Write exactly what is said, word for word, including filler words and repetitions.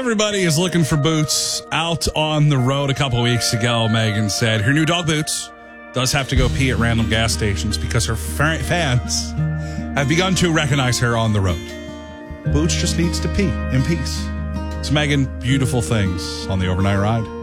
Everybody is looking for Boots out on the road. A couple weeks ago, Megan said her new dog Boots does have to go pee at random gas stations because her fa- fans have begun to recognize her on the road. Boots just needs to pee in peace. It's Megan, beautiful things on the overnight ride.